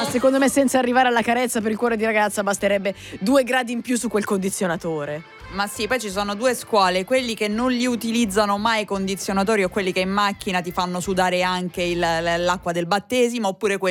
secondo me senza arrivare alla carezza per il cuore di ragazza basterebbe 2 gradi in più su quel condizionatore. Ma sì, poi ci sono due scuole, quelli che non li utilizzano mai i condizionatori o quelli che in macchina ti fanno sudare anche l'acqua del battesimo, oppure quelli